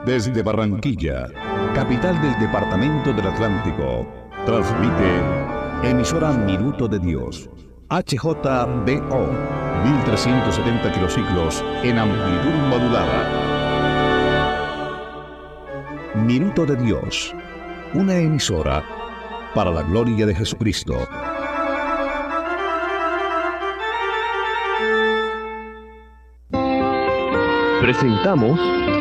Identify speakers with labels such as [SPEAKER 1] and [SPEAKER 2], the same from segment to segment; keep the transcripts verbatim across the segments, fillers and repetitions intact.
[SPEAKER 1] Desde Barranquilla, capital del departamento del Atlántico, transmite emisora Minuto de Dios, H J B O, mil trescientos setenta kilociclos en amplitud modulada. Minuto de Dios, una emisora para la gloria de Jesucristo.
[SPEAKER 2] Presentamos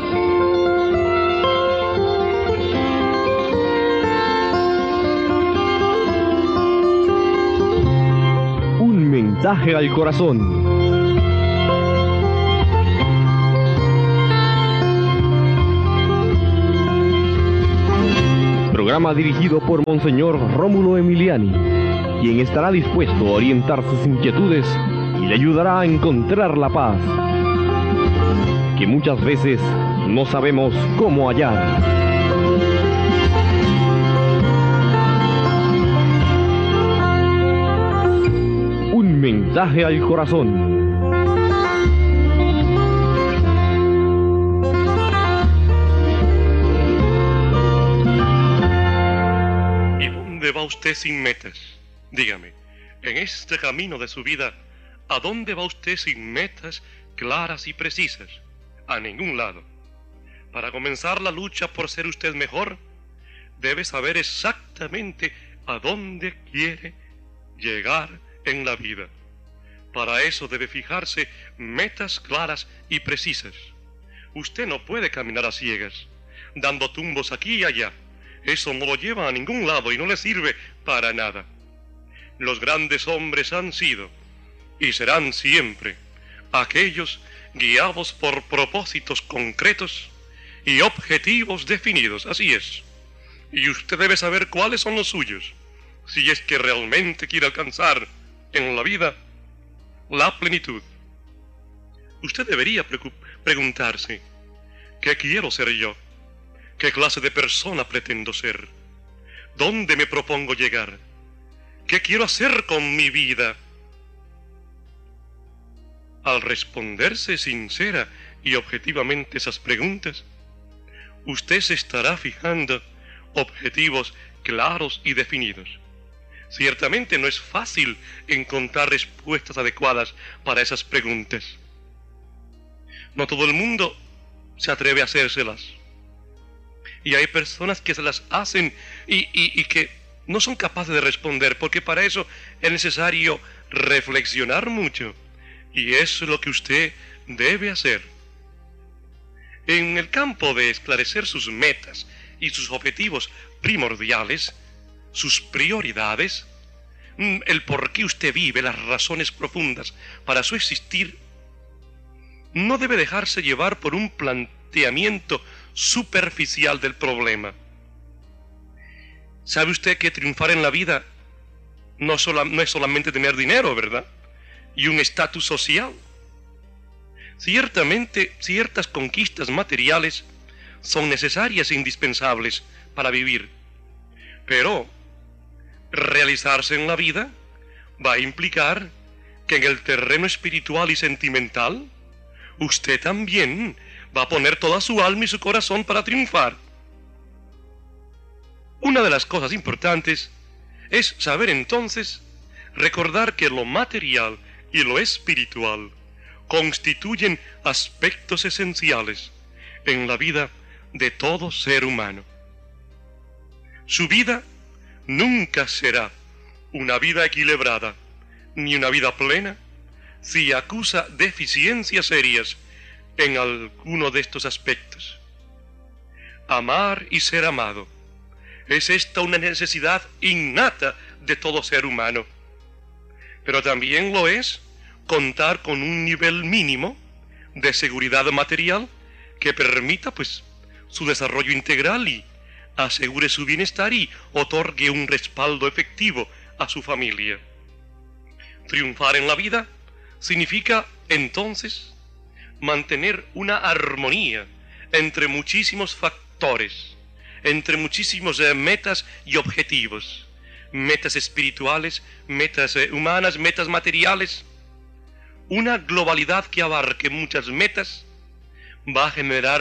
[SPEAKER 2] Un mensaje al corazón. Programa dirigido por Monseñor Rómulo Emiliani, quien estará dispuesto a orientar sus inquietudes y le ayudará a encontrar la paz que muchas veces no sabemos cómo hallar. Un mensaje al corazón.
[SPEAKER 3] ¿Y dónde va usted sin metas? Dígame, en este camino de su vida, ¿a dónde va usted sin metas claras y precisas? A ningún lado. Para comenzar la lucha por ser usted mejor, debe saber exactamente a dónde quiere llegar en la vida. Para eso debe fijarse metas claras y precisas. Usted no puede caminar a ciegas, dando tumbos aquí y allá. Eso no lo lleva a ningún lado y no le sirve para nada. Los grandes hombres han sido y serán siempre aquellos guiados por propósitos concretos y objetivos definidos, así es. Y usted debe saber cuáles son los suyos, si es que realmente quiere alcanzar en la vida la plenitud. Usted debería preguntarse, ¿qué quiero ser yo? ¿Qué clase de persona pretendo ser? ¿Dónde me propongo llegar? ¿Qué quiero hacer con mi vida? Al responderse sincera y objetivamente esas preguntas, usted se estará fijando objetivos claros y definidos. Ciertamente no es fácil encontrar respuestas adecuadas para esas preguntas. No todo el mundo se atreve a hacérselas. Y hay personas que se las hacen y, y, y que no son capaces de responder, porque para eso es necesario reflexionar mucho. Y eso es lo que usted debe hacer. En el campo de esclarecer sus metas y sus objetivos primordiales, sus prioridades, el por qué usted vive, las razones profundas para su existir, no debe dejarse llevar por un planteamiento superficial del problema. ¿Sabe usted que triunfar en la vida no, sola, no es solamente tener dinero, verdad? Y un estatus social. Ciertamente, ciertas conquistas materiales son necesarias e indispensables para vivir, pero realizarse en la vida va a implicar que en el terreno espiritual y sentimental usted también va a poner toda su alma y su corazón para triunfar. Una de las cosas importantes es saber entonces recordar que lo material y lo espiritual constituyen aspectos esenciales en la vida de todo ser humano. Su vida nunca será una vida equilibrada ni una vida plena si acusa deficiencias serias en alguno de estos aspectos. Amar y ser amado, ¿es esta una necesidad innata de todo ser humano? Pero también lo es contar con un nivel mínimo de seguridad material que permita pues su desarrollo integral y asegure su bienestar y otorgue un respaldo efectivo a su familia. Triunfar en la vida significa entonces mantener una armonía entre muchísimos factores, entre muchísimos eh, metas y objetivos, metas espirituales, metas eh, humanas, metas materiales. Una globalidad que abarque muchas metas va a generar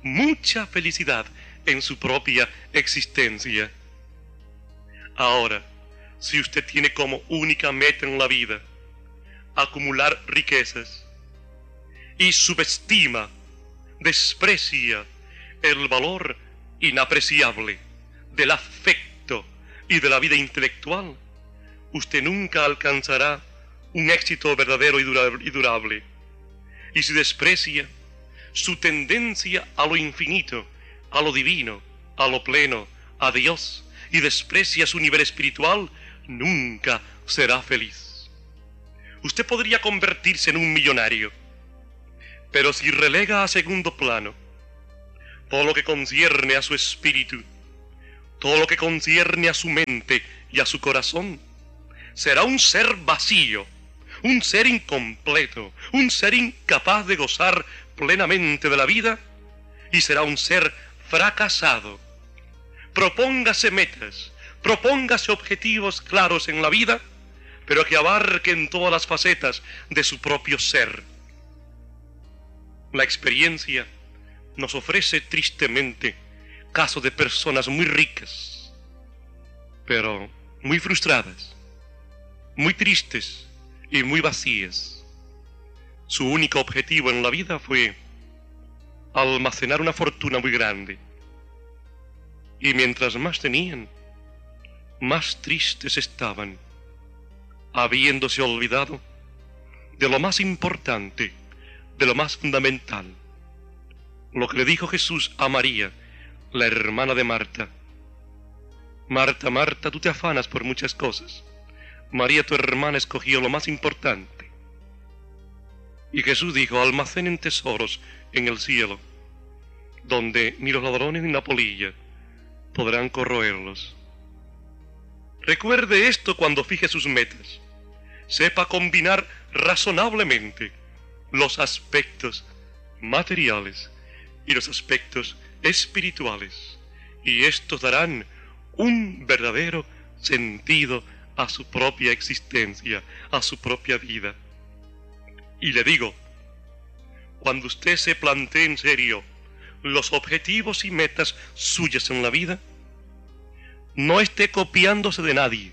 [SPEAKER 3] mucha felicidad en su propia existencia. Ahora, si usted tiene como única meta en la vida acumular riquezas y subestima, desprecia el valor inapreciable del afecto y de la vida intelectual, usted nunca alcanzará un éxito verdadero y durable. Y si desprecia su tendencia a lo infinito, a lo divino, a lo pleno, a Dios, y desprecia su nivel espiritual, nunca será feliz. Usted podría convertirse en un millonario, pero si relega a segundo plano todo lo que concierne a su espíritu, todo lo que concierne a su mente y a su corazón, será un ser vacío, un ser incompleto, un ser incapaz de gozar plenamente de la vida, y será un ser fracasado. Propóngase metas, propóngase objetivos claros en la vida, pero que abarquen todas las facetas de su propio ser. La experiencia nos ofrece tristemente casos de personas muy ricas, pero muy frustradas, muy tristes y muy vacías. Su único objetivo en la vida fue almacenar una fortuna muy grande. Y mientras más tenían, más tristes estaban, habiéndose olvidado de lo más importante, de lo más fundamental. Lo que le dijo Jesús a María, la hermana de Marta: Marta, Marta, tú te afanas por muchas cosas. María, tu hermana, escogió lo más importante. Y Jesús dijo: almacenen tesoros en el cielo, donde ni los ladrones ni la polilla podrán corroerlos. Recuerde esto cuando fije sus metas. Sepa combinar razonablemente los aspectos materiales y los aspectos espirituales, y estos darán un verdadero sentido a su propia existencia, a su propia vida. Y le digo, cuando usted se plantee en serio los objetivos y metas suyas en la vida, no esté copiándose de nadie,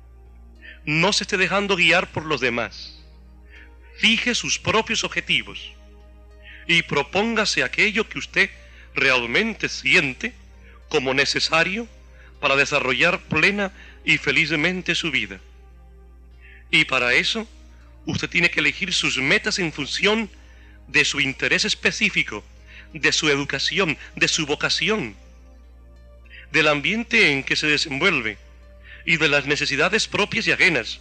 [SPEAKER 3] no se esté dejando guiar por los demás. Fije sus propios objetivos y propóngase aquello que usted realmente siente como necesario para desarrollar plena y felizmente su vida. Y para eso, usted tiene que elegir sus metas en función de su interés específico, de su educación, de su vocación, del ambiente en que se desenvuelve y de las necesidades propias y ajenas.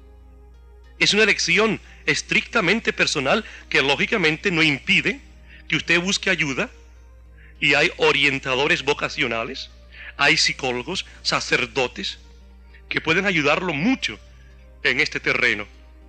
[SPEAKER 3] Es una elección estrictamente personal que lógicamente no impide que usted busque ayuda, y hay orientadores vocacionales, hay psicólogos, sacerdotes que pueden ayudarlo mucho en este terreno.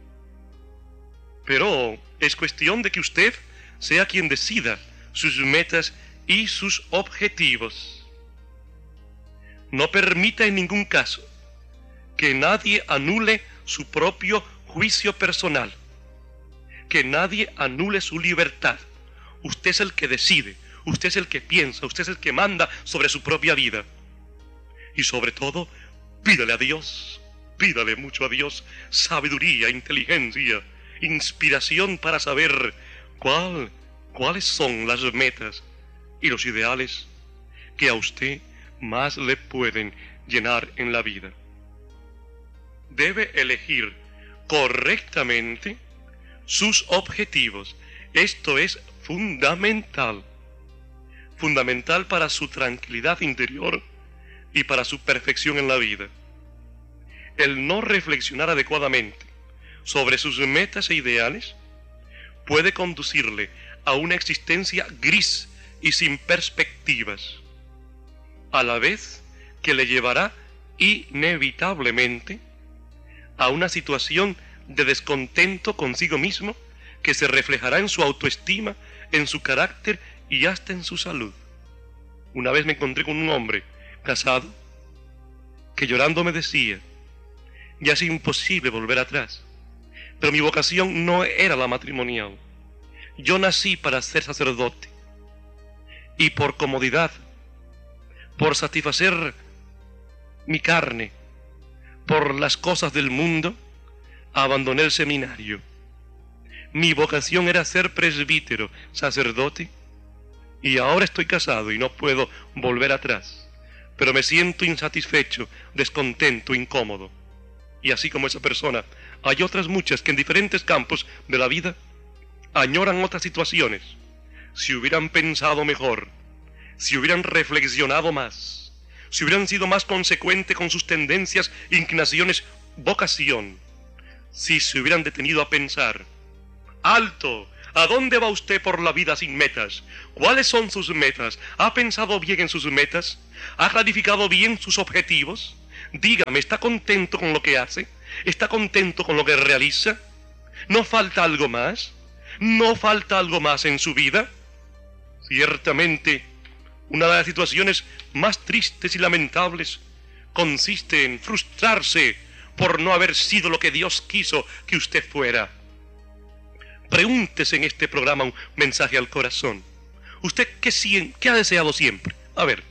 [SPEAKER 3] Pero es cuestión de que usted sea quien decida sus metas y sus objetivos. No permita en ningún caso que nadie anule su propio juicio personal, que nadie anule su libertad. Usted es el que decide, usted es el que piensa, usted es el que manda sobre su propia vida. Y sobre todo, pídale a Dios, pídale mucho a Dios, sabiduría, inteligencia, inspiración para saber cuál, cuáles son las metas y los ideales que a usted más le pueden llenar en la vida. Debe elegir correctamente sus objetivos. Esto es fundamental, fundamental para su tranquilidad interior y para su perfección en la vida. El no reflexionar adecuadamente sobre sus metas e ideales puede conducirle a una existencia gris y sin perspectivas, a la vez que le llevará inevitablemente a una situación de descontento consigo mismo que se reflejará en su autoestima, en su carácter y hasta en su salud. Una vez me encontré con un hombre casado que llorando me decía: ya es imposible volver atrás, pero mi vocación no era la matrimonial. Yo nací para ser sacerdote y por comodidad, por satisfacer mi carne, por las cosas del mundo, abandoné el seminario. Mi vocación era ser presbítero, sacerdote, y ahora estoy casado y no puedo volver atrás, pero me siento insatisfecho, descontento, incómodo. Y así como esa persona, hay otras muchas que en diferentes campos de la vida añoran otras situaciones. Si hubieran pensado mejor, si hubieran reflexionado más, si hubieran sido más consecuentes con sus tendencias, inclinaciones, vocación, si se hubieran detenido a pensar, ¡alto! ¿A dónde va usted por la vida sin metas? ¿Cuáles son sus metas? ¿Ha pensado bien en sus metas? ¿Ha clarificado bien sus objetivos? Dígame, ¿está contento con lo que hace? ¿Está contento con lo que realiza? ¿No falta algo más? ¿No falta algo más en su vida? Ciertamente, una de las situaciones más tristes y lamentables consiste en frustrarse por no haber sido lo que Dios quiso que usted fuera. Pregúntese en este programa un mensaje al corazón. ¿Usted qué, qué ha deseado siempre? A ver,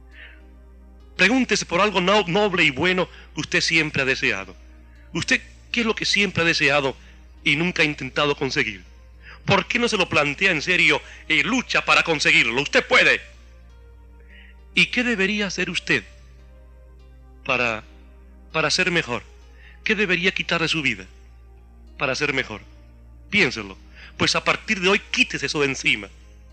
[SPEAKER 3] pregúntese por algo no, noble y bueno que usted siempre ha deseado. ¿Usted qué es lo que siempre ha deseado y nunca ha intentado conseguir? ¿Por qué no se lo plantea en serio y lucha para conseguirlo? Usted puede. ¿Y qué debería hacer usted para, para ser mejor? ¿Qué debería quitar de su vida para ser mejor? Piénselo. Pues a partir de hoy quítese eso de encima.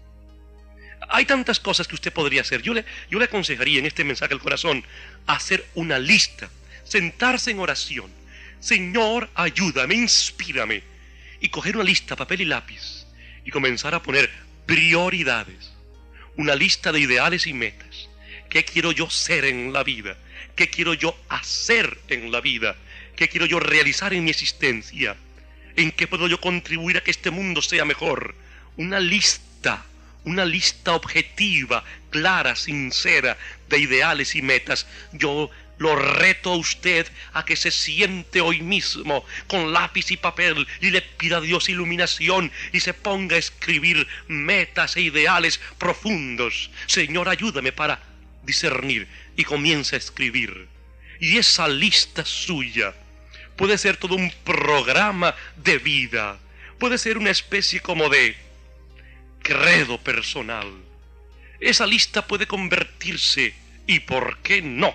[SPEAKER 3] Hay tantas cosas que usted podría hacer. Yo le, yo le aconsejaría en este mensaje al corazón hacer una lista, sentarse en oración. Señor, ayúdame, inspírame. Y coger una lista, papel y lápiz, y comenzar a poner prioridades. Una lista de ideales y metas. ¿Qué quiero yo ser en la vida? ¿Qué quiero yo hacer en la vida? ¿Qué quiero yo realizar en mi existencia? ¿En qué puedo yo contribuir a que este mundo sea mejor? Una lista, una lista objetiva, clara, sincera, de ideales y metas. Yo lo reto a usted a que se siente hoy mismo con lápiz y papel y le pida a Dios iluminación y se ponga a escribir metas e ideales profundos. Señor, ayúdame para discernir, y comienza a escribir. Y esa lista suya puede ser todo un programa de vida, puede ser una especie como de credo personal. Esa lista puede convertirse, y por qué no,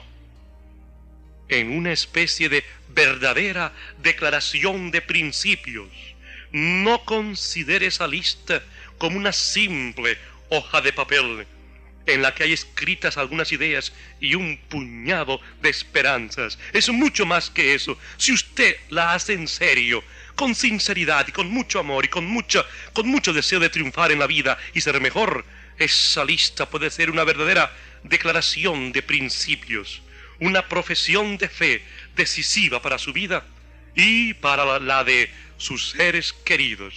[SPEAKER 3] en una especie de verdadera declaración de principios. No considere esa lista como una simple hoja de papel en la que hay escritas algunas ideas y un puñado de esperanzas. Es mucho más que eso. Si usted la hace en serio, con sinceridad y con mucho amor y con mucho, con mucho deseo de triunfar en la vida y ser mejor, esa lista puede ser una verdadera declaración de principios, una profesión de fe decisiva para su vida y para la de sus seres queridos.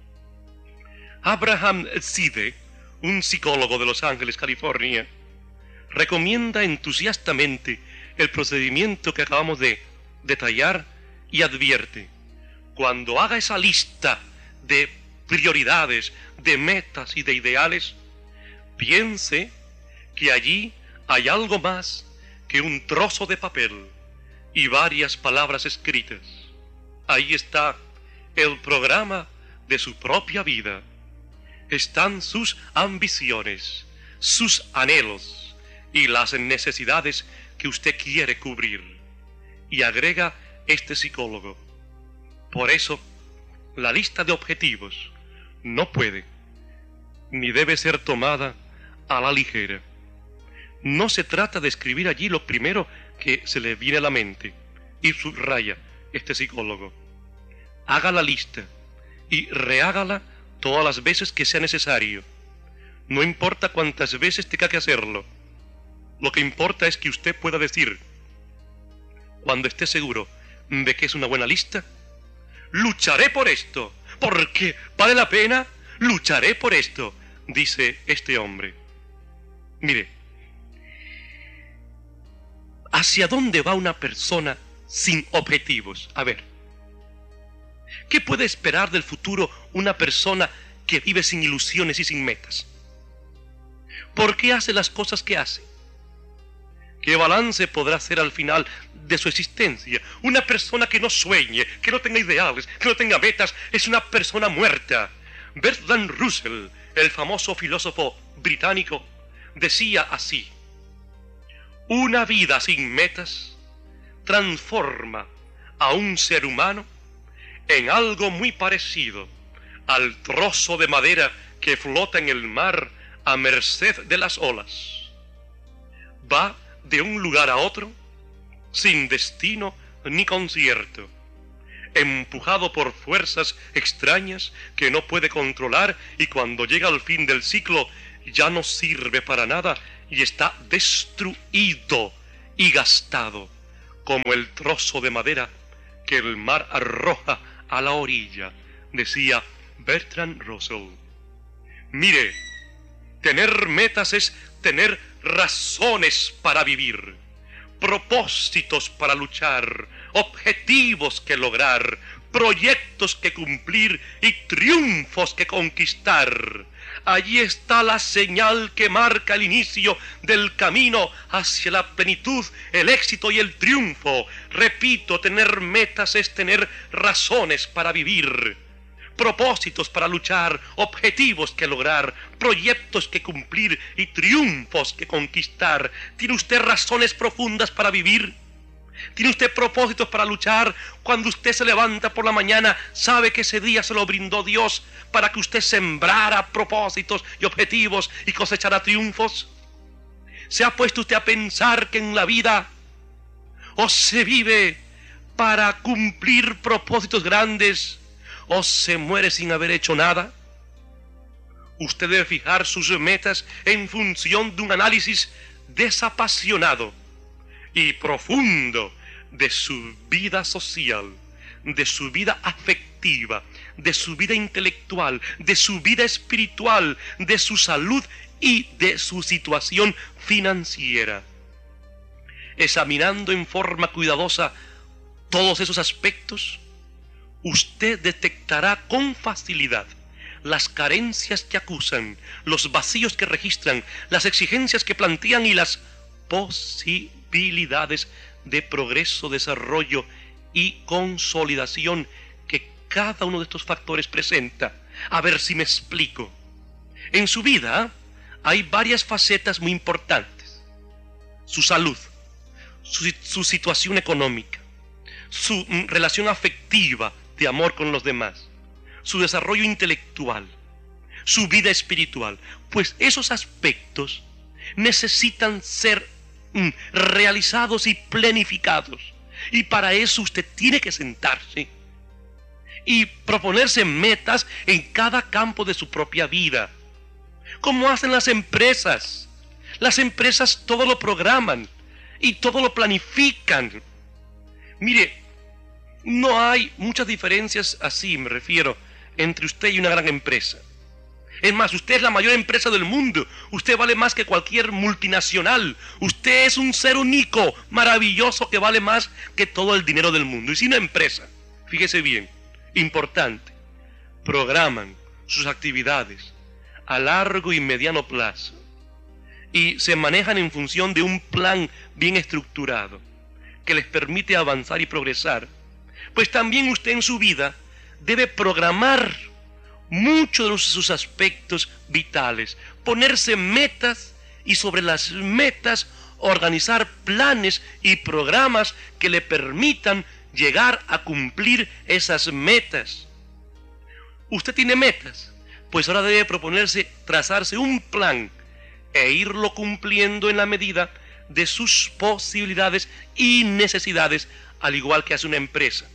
[SPEAKER 3] Abraham Side, un psicólogo de Los Ángeles, California, recomienda entusiastamente el procedimiento que acabamos de detallar y advierte: cuando haga esa lista de prioridades, de metas y de ideales, piense que allí hay algo más que un trozo de papel y varias palabras escritas. Ahí está el programa de su propia vida. Están sus ambiciones, sus anhelos y las necesidades que usted quiere cubrir. Y agrega este psicólogo: por eso, la lista de objetivos no puede ni debe ser tomada a la ligera. No se trata de escribir allí lo primero que se le viene a la mente. Y subraya este psicólogo: haga la lista y rehágala todas las veces que sea necesario. No importa cuántas veces tenga que hacerlo. Lo que importa es que usted pueda decir, cuando esté seguro de que es una buena lista: lucharé por esto, porque vale la pena, lucharé por esto, dice este hombre. Mire, ¿hacia dónde va una persona sin objetivos? A ver, ¿qué puede esperar del futuro una persona que vive sin ilusiones y sin metas? ¿Por qué hace las cosas que hace? ¿Qué balance podrá hacer al final de su existencia? Una persona que no sueñe, que no tenga ideales, que no tenga metas, es una persona muerta. Bertrand Russell, el famoso filósofo británico, decía así: una vida sin metas transforma a un ser humano en algo muy parecido al trozo de madera que flota en el mar a merced de las olas. Va de un lugar a otro sin destino ni concierto, empujado por fuerzas extrañas que no puede controlar, y cuando llega al fin del ciclo ya no sirve para nada y está destruido y gastado como el trozo de madera que el mar arroja a la orilla, decía Bertrand Russell. Mire, tener metas es tener razones para vivir, propósitos para luchar, objetivos que lograr, proyectos que cumplir y triunfos que conquistar. Allí está la señal que marca el inicio del camino hacia la plenitud, el éxito y el triunfo. Repito, tener metas es tener razones para vivir, propósitos para luchar, objetivos que lograr, proyectos que cumplir y triunfos que conquistar. ¿Tiene usted razones profundas para vivir? ¿Tiene usted propósitos para luchar? Cuando usted se levanta por la mañana, sabe que ese día se lo brindó Dios para que usted sembrara propósitos y objetivos y cosechara triunfos. ¿Se ha puesto usted a pensar que en la vida o se vive para cumplir propósitos grandes o se muere sin haber hecho nada? Usted debe fijar sus metas en función de un análisis desapasionado y profundo de su vida social, de su vida afectiva, de su vida intelectual, de su vida espiritual, de su salud y de su situación financiera. Examinando en forma cuidadosa todos esos aspectos, usted detectará con facilidad las carencias que acusan, los vacíos que registran, las exigencias que plantean y las posibilidades de progreso, desarrollo y consolidación que cada uno de estos factores presenta. A ver si me explico. En su vida hay varias facetas muy importantes: su salud, su, su situación económica, su mm, relación afectiva de amor con los demás, su desarrollo intelectual, su vida espiritual. Pues esos aspectos necesitan ser mm, realizados y planificados, y para eso usted tiene que sentarse y proponerse metas en cada campo de su propia vida, como hacen las empresas. Las empresas todo lo programan y todo lo planifican. Mire, no hay muchas diferencias, así me refiero, entre usted y una gran empresa. Es más, usted es la mayor empresa del mundo. Usted vale más que cualquier multinacional. Usted es un ser único, maravilloso, que vale más que todo el dinero del mundo. Y si una empresa, fíjese bien, importante, programan sus actividades a largo y mediano plazo y se manejan en función de un plan bien estructurado que les permite avanzar y progresar, pues también usted en su vida debe programar muchos de sus aspectos vitales, ponerse metas y sobre las metas organizar planes y programas que le permitan llegar a cumplir esas metas. Usted tiene metas, pues ahora debe proponerse trazarse un plan e irlo cumpliendo en la medida de sus posibilidades y necesidades, al igual que hace una empresa.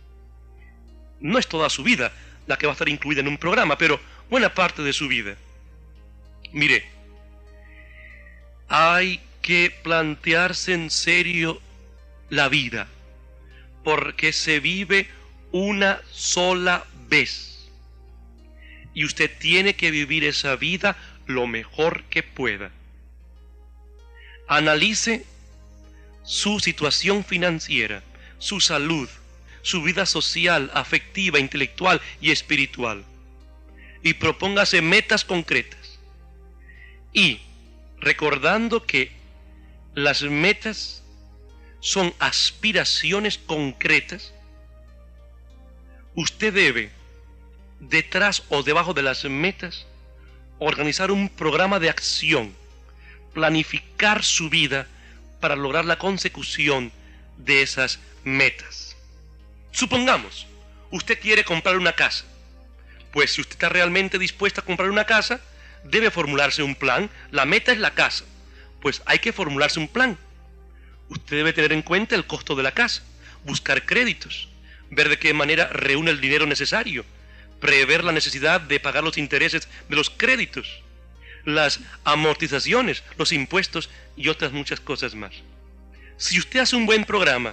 [SPEAKER 3] No es toda su vida la que va a estar incluida en un programa, pero buena parte de su vida. Mire, hay que plantearse en serio la vida, porque se vive una sola vez y usted tiene que vivir esa vida lo mejor que pueda. Analice su situación financiera, su salud, su vida social, afectiva, intelectual y espiritual, y propóngase metas concretas. Y recordando que las metas son aspiraciones concretas, usted debe, detrás o debajo de las metas, organizar un programa de acción, planificar su vida para lograr la consecución de esas metas. Supongamos, usted quiere comprar una casa. Pues si usted está realmente dispuesta a comprar una casa, debe formularse un plan. La meta es la casa. Pues hay que formularse un plan. Usted debe tener en cuenta el costo de la casa, buscar créditos, ver de qué manera reúne el dinero necesario, prever la necesidad de pagar los intereses de los créditos, las amortizaciones, los impuestos y otras muchas cosas más. Si usted hace un buen programa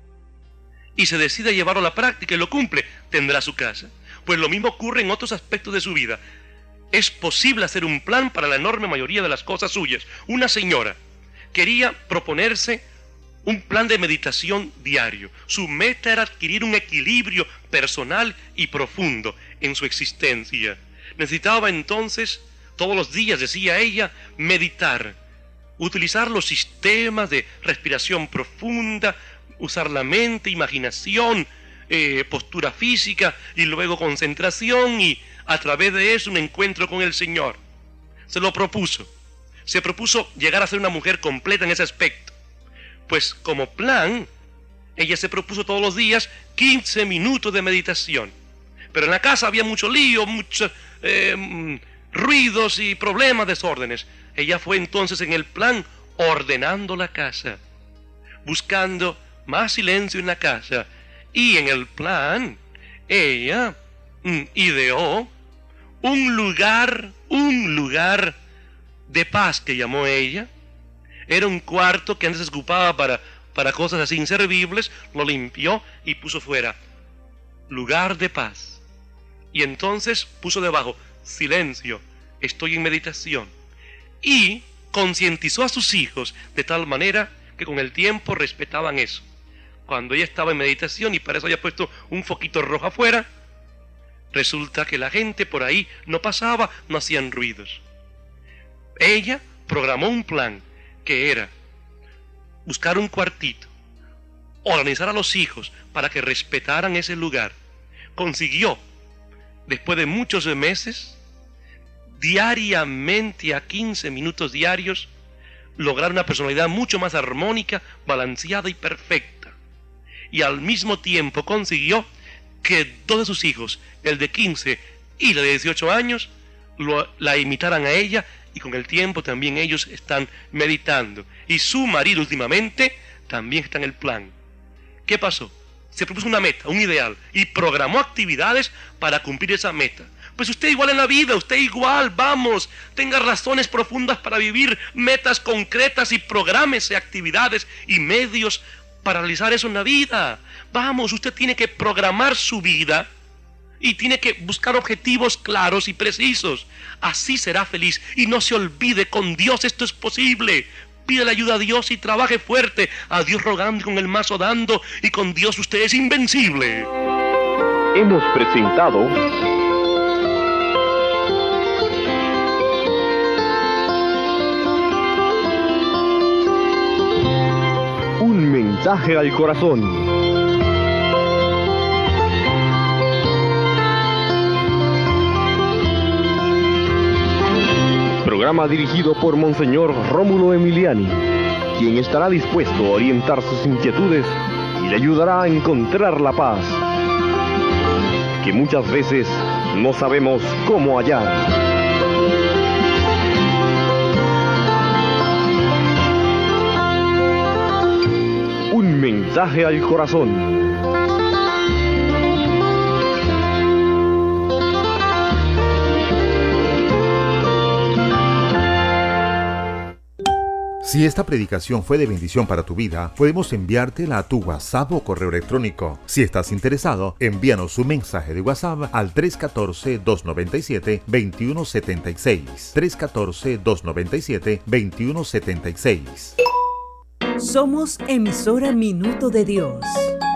[SPEAKER 3] y se decide a llevarlo a la práctica y lo cumple, tendrá su casa. Pues lo mismo ocurre en otros aspectos de su vida. Es posible hacer un plan para la enorme mayoría de las cosas suyas. Una señora quería proponerse un plan de meditación diario. Su meta era adquirir un equilibrio personal y profundo en su existencia. Necesitaba entonces, todos los días, decía ella, meditar, utilizar los sistemas de respiración profunda, usar la mente, imaginación, eh, postura física y luego concentración, y a través de eso un encuentro con el Señor. Se lo propuso. Se propuso llegar a ser una mujer completa en ese aspecto. Pues como plan, ella se propuso todos los días quince minutos de meditación. Pero en la casa había mucho lío, muchos eh, ruidos y problemas, desórdenes. Ella fue entonces en el plan ordenando la casa, buscando más silencio en la casa. Y en el plan, ella mm, ideó un lugar, un lugar de paz que llamó ella. Era un cuarto que antes se ocupaba para, para cosas así inservibles, lo limpió y puso fuera, lugar de paz. Y entonces puso debajo, silencio, estoy en meditación. Y concientizó a sus hijos de tal manera que con el tiempo respetaban eso. Cuando ella estaba en meditación y para eso había puesto un foquito rojo afuera, resulta que la gente por ahí no pasaba, no hacían ruidos. Ella programó un plan que era buscar un cuartito, organizar a los hijos para que respetaran ese lugar. Consiguió, después de muchos meses, diariamente a quince minutos diarios, lograr una personalidad mucho más armónica, balanceada y perfecta. Y al mismo tiempo consiguió que dos de sus hijos, el de quince y el de dieciocho años, lo, la imitaran a ella, y con el tiempo también ellos están meditando. Y su marido últimamente también está en el plan. ¿Qué pasó? Se propuso una meta, un ideal, y programó actividades para cumplir esa meta. Pues usted igual en la vida, usted igual, vamos, tenga razones profundas para vivir, metas concretas, y prográmese actividades y medios para realizar eso en la vida. Vamos, usted tiene que programar su vida y tiene que buscar objetivos claros y precisos. Así será feliz. Y no se olvide, con Dios esto es posible. Pídele ayuda a Dios y trabaje fuerte. A Dios rogando y con el mazo dando. Y con Dios usted es invencible.
[SPEAKER 2] Hemos presentado Un mensaje al corazón. Programa dirigido por Monseñor Rómulo Emiliani, quien estará dispuesto a orientar sus inquietudes y le ayudará a encontrar la paz, que muchas veces no sabemos cómo hallar. Un mensaje al corazón.
[SPEAKER 4] Si esta predicación fue de bendición para tu vida, podemos enviártela a tu WhatsApp o correo electrónico. Si estás interesado, envíanos un mensaje de WhatsApp al tres uno cuatro, dos nueve siete, dos uno siete seis. tres uno cuatro, dos nueve siete, dos uno siete seis.
[SPEAKER 5] Somos emisora Minuto de Dios.